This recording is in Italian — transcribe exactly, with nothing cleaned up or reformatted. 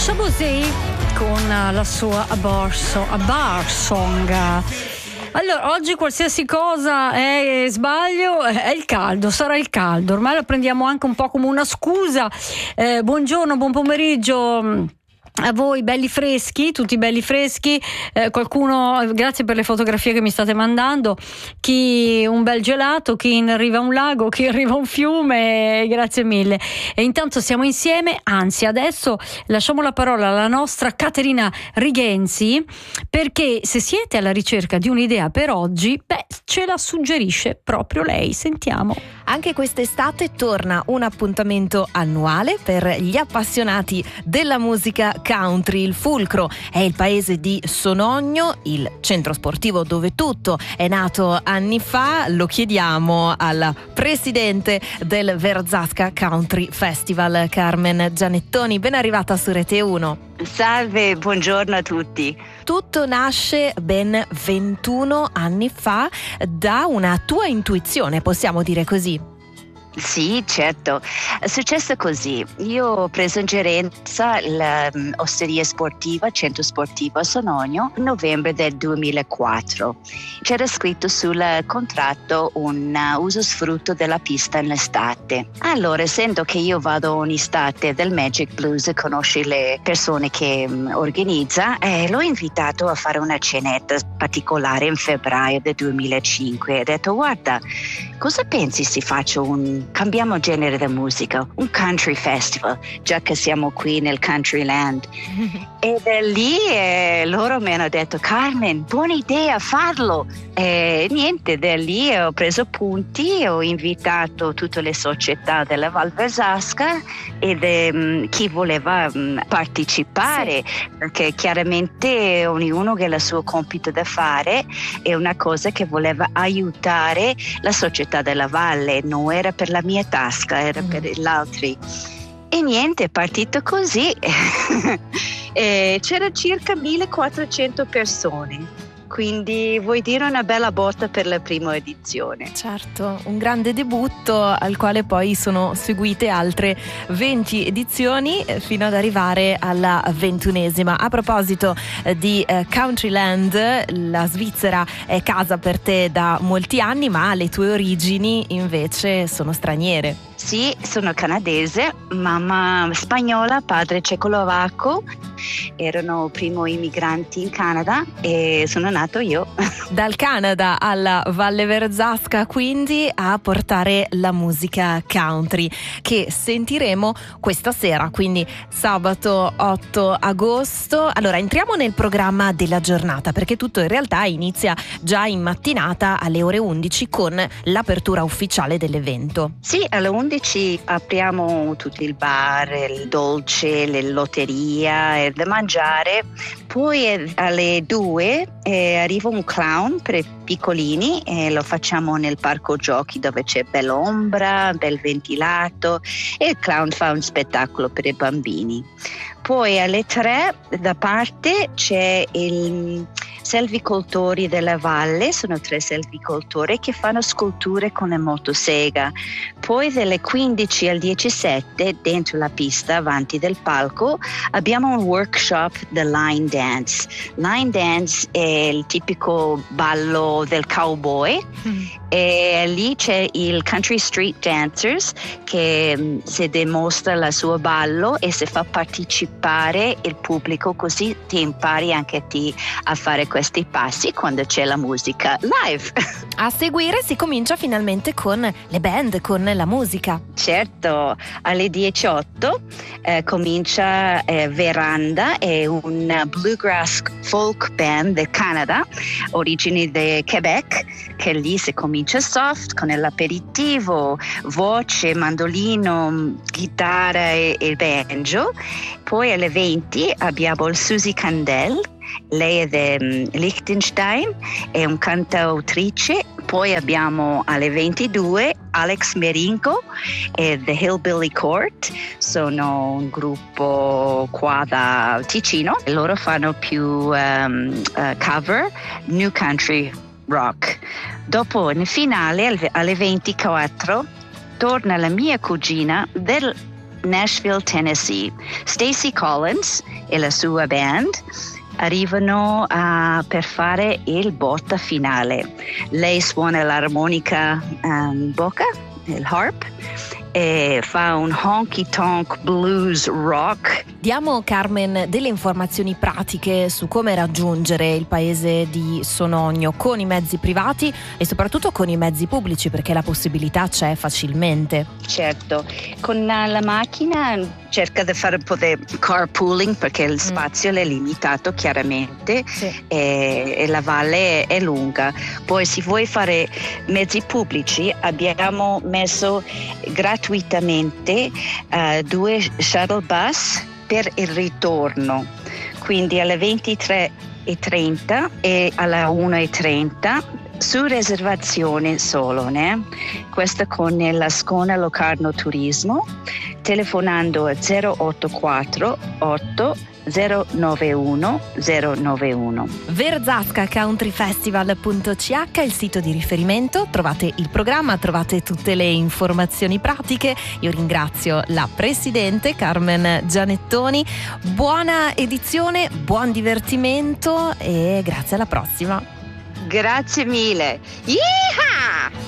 Così con la sua A Bar, so- a bar Song. Allora, oggi qualsiasi cosa è sbaglio, è il caldo, sarà il caldo. Ormai lo prendiamo anche un po' come una scusa. Eh, buongiorno, buon pomeriggio a voi belli freschi, tutti belli freschi, eh, qualcuno, grazie per le fotografie che mi state mandando, chi un bel gelato, chi in riva a un lago, chi in riva a un fiume, grazie mille. E intanto siamo insieme, anzi adesso lasciamo la parola alla nostra Caterina Rigenzi, perché se siete alla ricerca di un'idea per oggi, beh, ce la suggerisce proprio lei, sentiamo. Anche quest'estate torna un appuntamento annuale per gli appassionati della musica country. Il fulcro è il paese di Sonogno, il centro sportivo dove tutto è nato anni fa. Lo chiediamo alla presidente del Verzasca Country Festival, Carmen Gianettoni. Ben arrivata su Rete uno. Salve, buongiorno a tutti. Tutto nasce ben ventuno anni fa da una tua intuizione, possiamo dire così? Sì, certo. È successo così. Io ho preso in gerenza l'osteria sportiva, centro sportivo a Sonogno, in novembre del duemilaquattro. C'era scritto sul contratto un uso sfrutto della pista in estate. Allora, essendo che io vado ogni estate del Magic Blues e conosci le persone che um, organizza, eh, l'ho invitato a fare una cenetta particolare in febbraio del duemilacinque. Ho detto, guarda, cosa pensi se faccio un cambiamo genere di musica, un country festival, già che siamo qui nel country land. E da lì eh, loro mi hanno detto, Carmen, buona idea, farlo. E niente, da lì ho preso punti, ho invitato tutte le società della Val Verzasca ed um, chi voleva um, partecipare, sì. Perché chiaramente ognuno ha il suo compito da fare, è una cosa che voleva aiutare la società della Valle, non era per la mia tasca, era mm. per gli altri. E niente, è partito così. E c'era circa millequattrocento persone. Quindi vuoi dire una bella botta per la prima edizione. Certo, un grande debutto al quale poi sono seguite altre venti edizioni fino ad arrivare alla ventunesima. A proposito di eh, Countryland, la Svizzera è casa per te da molti anni, ma le tue origini invece sono straniere. Sì, sono canadese, mamma spagnola, padre cecoslovacco, erano primo immigranti in Canada e sono nato io. Dal Canada alla Valle Verzasca quindi a portare la musica country che sentiremo questa sera, quindi sabato otto agosto. Allora entriamo nel programma della giornata perché tutto in realtà inizia già in mattinata alle ore undici con l'apertura ufficiale dell'evento. Sì, alle undici apriamo tutto il bar, il dolce, la lotteria e da mangiare. Poi alle due eh, arriva un clown per i piccolini e lo facciamo nel parco giochi dove c'è bella ombra, bel ventilato e il clown fa un spettacolo per i bambini. Poi alle tre da parte c'è il selvicoltori della valle, sono tre selvicoltori che fanno sculture con la motosega. Poi dalle quindici al diciassette dentro la pista avanti del palco abbiamo un workshop del line dance. Line dance è il tipico ballo del cowboy mm. e lì c'è il Country Street Dancers che um, si dimostra il suo ballo e si fa partecipare il pubblico, così ti impari anche te a fare questi passi quando c'è la musica live. A seguire si comincia finalmente con le band, con la musica. Certo, alle diciotto eh, comincia eh, Veranda, è un bluegrass folk band del Canada, origini di Quebec, che lì si comincia soft con l'aperitivo, voce, mandolino, chitarra e, e banjo. Poi alle venti abbiamo il Susie Candel, lei è di um, Liechtenstein, è un cantautrice. Poi abbiamo alle ventidue Alex Merinko e The Hillbilly Court, sono un gruppo qua da Ticino, loro fanno più um, uh, cover, new country rock. Dopo nel finale alle ventiquattro torna la mia cugina del Nashville, Tennessee. Stacey Collins e la sua band arrivano uh, per fare il botta finale. Lei suona l'armonica um, bocca, il harp, e fa un honky tonk blues rock. Diamo, Carmen, delle informazioni pratiche su come raggiungere il paese di Sonogno con i mezzi privati e soprattutto con i mezzi pubblici, perché la possibilità c'è facilmente. Certo, con la macchina cerca di fare un po' di carpooling perché il spazio mm. è limitato chiaramente, sì. e, e la valle è lunga. Poi se vuoi fare mezzi pubblici abbiamo messo gratuitamente uh, due shuttle bus per il ritorno, quindi alle ventitré e trenta e alla una e trenta su riservazione solo, né? Questo con l'Ascona Locarno Turismo, telefonando a zero otto quattro otto zero nove uno zero nove uno. verzasca country festival punto c h è il sito di riferimento, trovate il programma, trovate tutte le informazioni pratiche. Io ringrazio la presidente Carmen Gianettoni, buona edizione, buon divertimento e grazie, alla prossima. Grazie mille. Yeehaw!